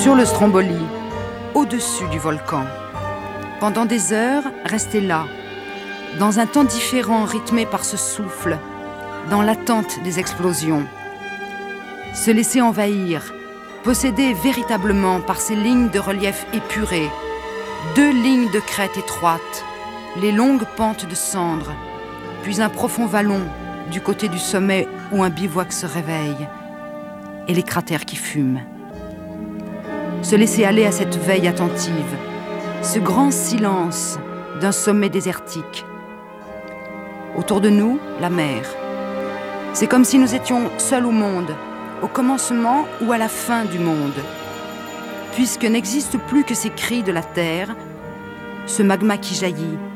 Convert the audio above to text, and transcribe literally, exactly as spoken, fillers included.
Sur le Stromboli, au-dessus du volcan, pendant des heures, rester là, dans un temps différent rythmé par ce souffle, dans l'attente des explosions. Se laisser envahir, possédé véritablement par ces lignes de relief épurées, deux lignes de crête étroites, les longues pentes de cendres, puis un profond vallon du côté du sommet où un bivouac se réveille, et les cratères qui fument. Se laisser aller à cette veille attentive, ce grand silence d'un sommet désertique. Autour de nous, la mer. C'est comme si nous étions seuls au monde, au commencement ou à la fin du monde. Puisque n'existe plus que ces cris de la terre, ce magma qui jaillit,